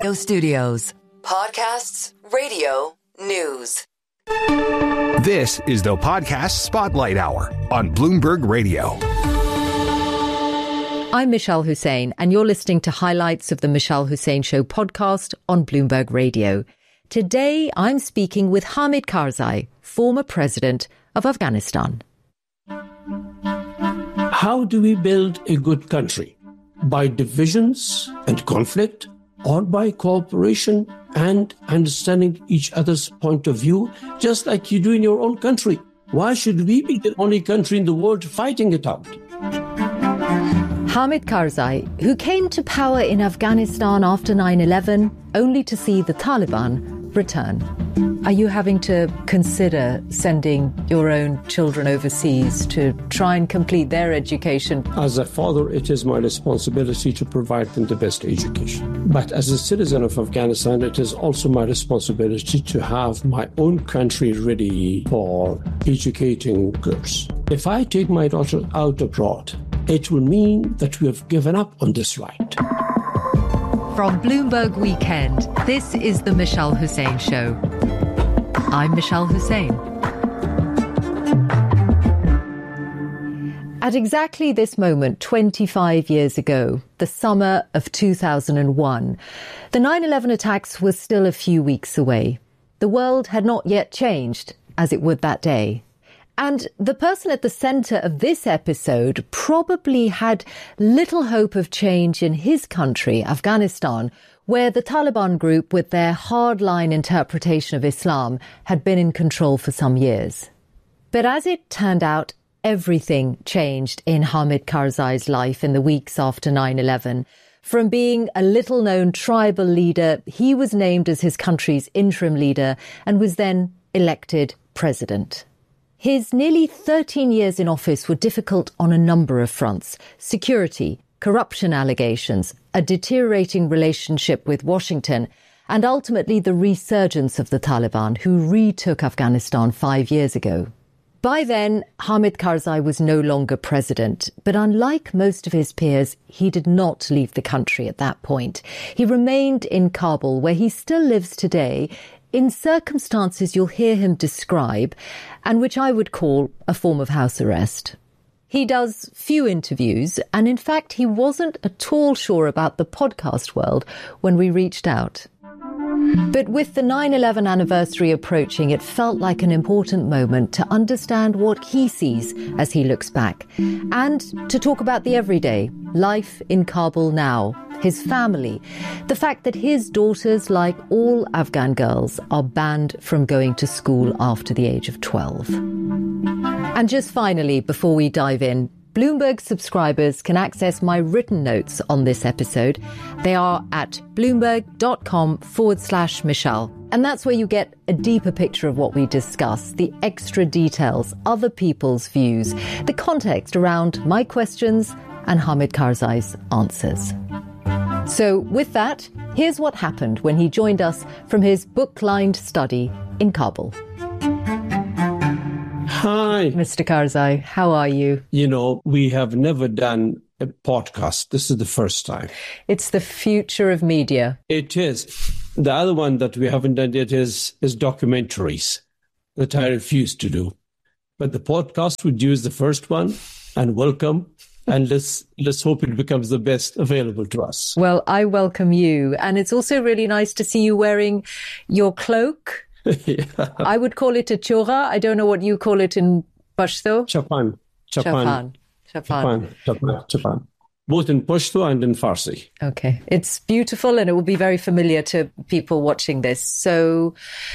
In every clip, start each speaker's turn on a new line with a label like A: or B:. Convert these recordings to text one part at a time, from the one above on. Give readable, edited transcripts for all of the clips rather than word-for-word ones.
A: Echo Studios. Podcasts, radio, news.
B: This is the Podcast Spotlight Hour on Bloomberg Radio.
C: I'm Michelle Hussein, and you're listening to highlights of the Michelle Hussein Show podcast on Bloomberg Radio. Today, I'm speaking with Hamid Karzai, former president of Afghanistan.
D: How do we build a good country? By divisions and conflict, or by cooperation and understanding each other's point of view, just like you do in your own country? Why should we be the only country in the world fighting it out?
C: Hamid Karzai, who came to power in Afghanistan after 9/11, only to see the Taliban return. Are you having to consider sending your own children overseas to try and complete their education?
D: As a father, it is my responsibility to provide them the best education. But as a citizen of Afghanistan, it is also my responsibility to have my own country ready for educating girls. If I take my daughter out abroad, it will mean that we have given up on this right.
C: From Bloomberg Weekend, this is the Michelle Hussein Show. I'm Michelle Hussein. At exactly this moment, 25 years ago, the summer of 2001, the 9/11 attacks were still a few weeks away. The world had not yet changed as it would that day. And the person at the centre of this episode probably had little hope of change in his country, Afghanistan, where the Taliban group, with their hardline interpretation of Islam, had been in control for some years. But as it turned out, everything changed in Hamid Karzai's life in the weeks after 9/11. From being a little-known tribal leader, he was named as his country's interim leader and was then elected president. His nearly 13 years in office were difficult on a number of fronts: security, corruption allegations, a deteriorating relationship with Washington, and ultimately the resurgence of the Taliban, who retook Afghanistan 5 years ago. By then, Hamid Karzai was no longer president, but unlike most of his peers, he did not leave the country at that point. He remained in Kabul, where he still lives today, in circumstances you'll hear him describe, and which I would call a form of house arrest. He does few interviews, and in fact, he wasn't at all sure about the podcast world when we reached out. But with the 9/11 anniversary approaching, it felt like an important moment to understand what he sees as he looks back, and to talk about the everyday, life in Kabul now, his family, the fact that his daughters, like all Afghan girls, are banned from going to school after the age of 12. And just finally, before we dive in, Bloomberg subscribers can access my written notes on this episode. They are at bloomberg.com/Michelle. And that's where you get a deeper picture of what we discuss, the extra details, other people's views, the context around my questions and Hamid Karzai's answers. So with that, here's what happened when he joined us from his book-lined study in Kabul.
D: Hi.
C: Mr. Karzai, how are you?
D: You know, we have never done a podcast. This is the first time.
C: It's the future of media.
D: It is. The other one that we haven't done yet is documentaries that I refuse to do. But the podcast would use the first one, and welcome. And let's hope it becomes the best available to us.
C: Well, I welcome you. And it's also really nice to see you wearing your cloak.
D: Yeah.
C: I would call it a chora. I don't know what you call it in Pashto.
D: Chapan. Both in Pashto and in Farsi.
C: Okay. It's beautiful and it will be very familiar to people watching this. So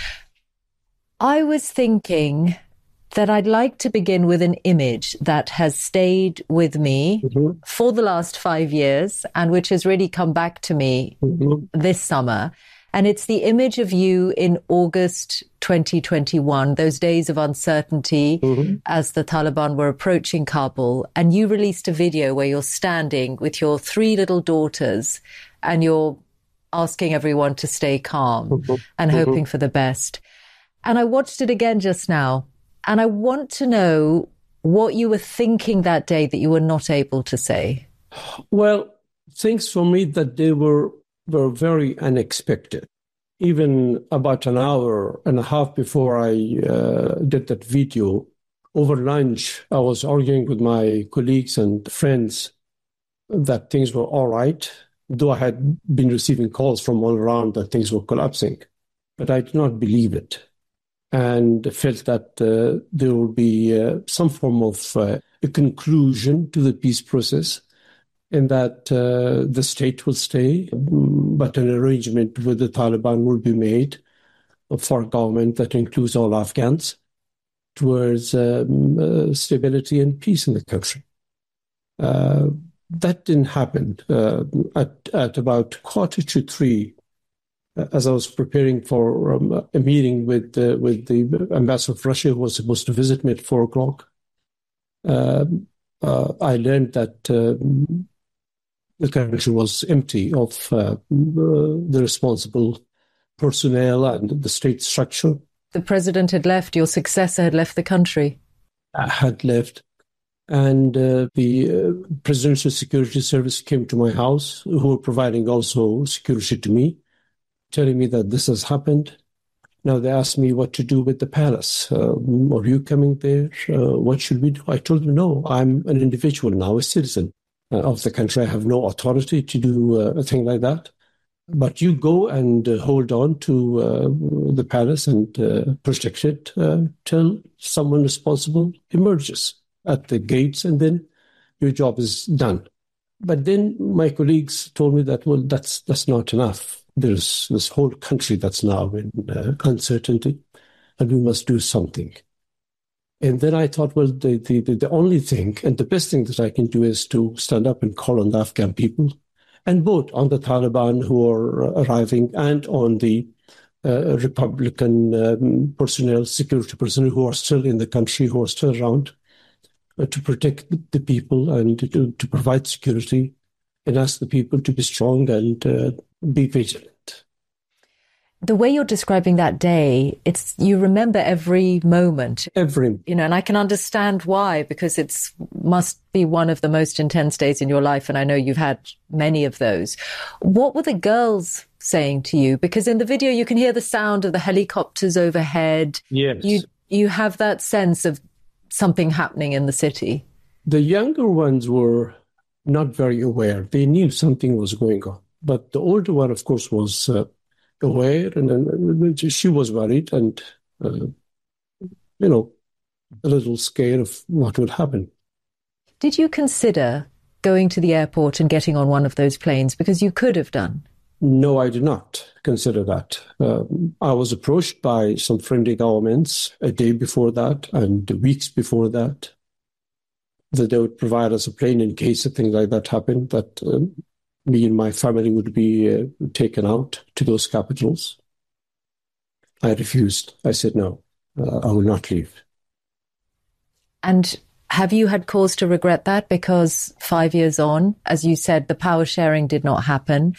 C: I was thinking that I'd like to begin with an image that has stayed with me for the last 5 years and which has really come back to me this summer. And it's the image of you in August 2021, those days of uncertainty as the Taliban were approaching Kabul. And you released a video where you're standing with your 3 little daughters and you're asking everyone to stay calm and hoping for the best. And I watched it again just now. And I want to know what you were thinking that day that you were not able to say.
D: Well, things for me that day were were very unexpected. Even about an hour and a half before I did that video, over lunch, I was arguing with my colleagues and friends that things were all right, though I had been receiving calls from all around that things were collapsing. But I did not believe it and felt that there would be some form of a conclusion to the peace process, in that the state will stay, but an arrangement with the Taliban will be made for a government that includes all Afghans towards stability and peace in the country. That didn't happen. At about 2:45, as I was preparing for a meeting with the ambassador of Russia, who was supposed to visit me at 4:00, I learned that the country was empty of the responsible personnel and the state structure.
C: The president had left, your successor had left the country.
D: Had left. And the Presidential Security Service came to my house, who were providing also security to me, telling me that this has happened. Now they asked me what to do with the palace. Are you coming there? What should we do? I told them, no, I'm an individual now, a citizen of the country. I have no authority to do a thing like that. But you go and hold on to the palace and protect it till someone responsible emerges at the gates, and then your job is done. But then my colleagues told me that, well, that's not enough. There's this whole country that's now in uncertainty, and we must do something. And then I thought, well, the only thing and the best thing that I can do is to stand up and call on the Afghan people, and both on the Taliban who are arriving and on the Republican personnel, security personnel who are still in the country, who are still around, to protect the people and to provide security, and ask the people to be strong and be vigilant.
C: The way you're describing that day, you remember every moment. And I can understand why, because must be one of the most intense days in your life, and I know you've had many of those. What were the girls saying to you? Because in the video you can hear the sound of the helicopters overhead.
D: Yes.
C: You have that sense of something happening in the city.
D: The younger ones were not very aware. They knew something was going on. But the older one, of course, was aware, and she was worried and, a little scared of what would happen.
C: Did you consider going to the airport and getting on one of those planes? Because you could have done.
D: No, I did not consider that. I was approached by some friendly governments a day before that and weeks before that they would provide us a plane in case a thing like that happened, that me and my family would be taken out to those capitals. I refused. I said, no, I will not leave.
C: And have you had cause to regret that? Because 5 years on, as you said, the power sharing did not happen.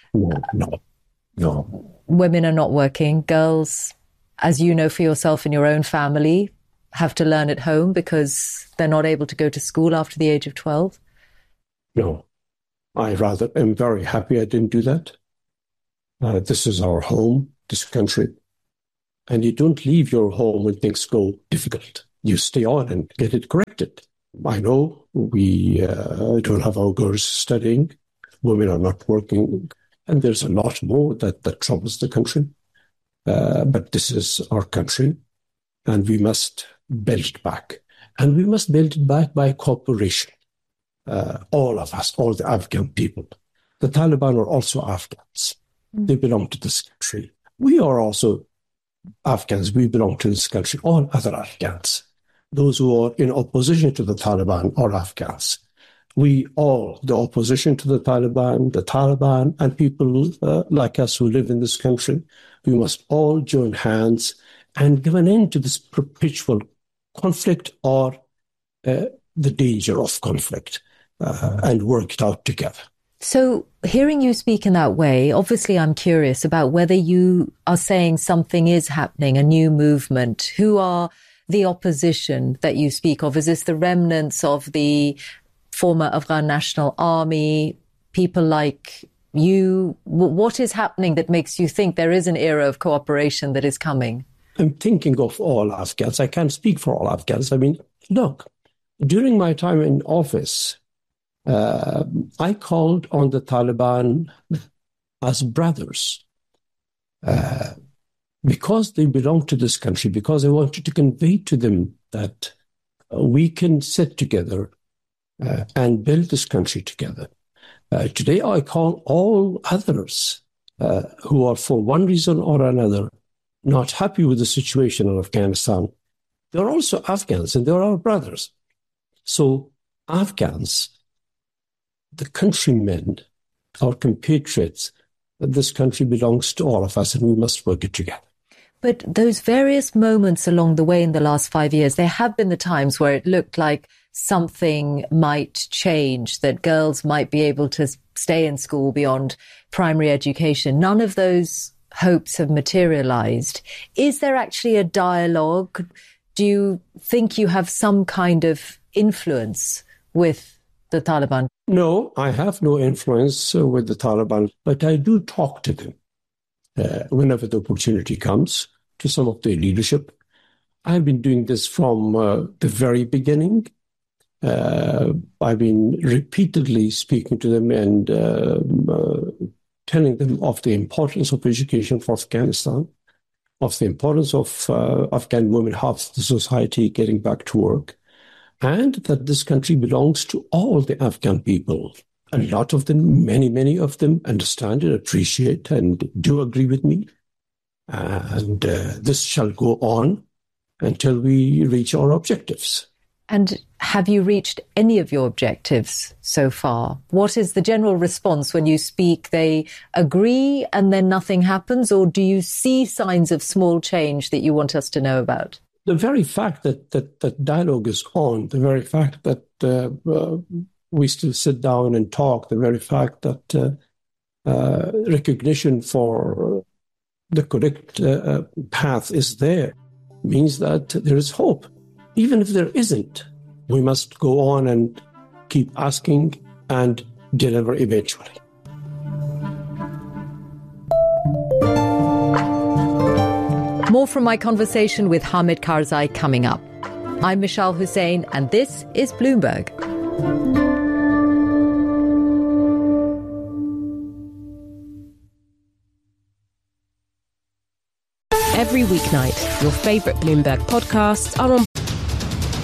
D: No.
C: Women are not working. Girls, as you know for yourself and your own family, have to learn at home because they're not able to go to school after the age of 12.
D: No, I rather am very happy I didn't do that. This is our home, this country. And you don't leave your home when things go difficult. You stay on and get it corrected. I know we don't have our girls studying. Women are not working. And there's a lot more that troubles the country. But this is our country, and we must build it back. And we must build it back by cooperation. All of us, all the Afghan people. The Taliban are also Afghans. They belong to this country. We are also Afghans. We belong to this country. All other Afghans. Those who are in opposition to the Taliban are Afghans. We all, the opposition to the Taliban, and people like us who live in this country, we must all join hands and give an end to this perpetual conflict or the danger of conflict and work it out together.
C: So hearing you speak in that way, obviously I'm curious about whether you are saying something is happening, a new movement. Who are the opposition that you speak of? Is this the remnants of the former Afghan National Army, people like what is happening that makes you think there is an era of cooperation that is coming?
D: I'm thinking of all Afghans. I can't speak for all Afghans. I mean, look, during my time in office, I called on the Taliban as brothers because they belong to this country, because I wanted to convey to them that we can sit together and build this country together. Today, I call all others who are, for one reason or another, not happy with the situation in Afghanistan. They're also Afghans and they're our brothers. So Afghans, the countrymen, our compatriots, this country belongs to all of us and we must work it together.
C: But those various moments along the way in the last 5 years, there have been the times where it looked like something might change, that girls might be able to stay in school beyond primary education. None of those hopes have materialized. Is there actually a dialogue? Do you think you have some kind of influence with the Taliban?
D: No, I have no influence with the Taliban, but I do talk to them whenever the opportunity comes, to some of their leadership. I've been doing this from the very beginning. I've been repeatedly speaking to them and telling them of the importance of education for Afghanistan, of the importance of Afghan women, half the society getting back to work, and that this country belongs to all the Afghan people. A lot of them, many of them understand and appreciate and do agree with me. And this shall go on until we reach our objectives.
C: And have you reached any of your objectives so far? What is the general response when you speak? They agree and then nothing happens? Or do you see signs of small change that you want us to know about?
D: The very fact that dialogue is on, the very fact that we still sit down and talk, the very fact that recognition for the correct path is there, means that there is hope. Even if there isn't, we must go on and keep asking and deliver eventually.
C: More from my conversation with Hamid Karzai coming up. I'm Mishal Hussain, and this is Bloomberg.
E: Every weeknight, your favourite Bloomberg podcasts are on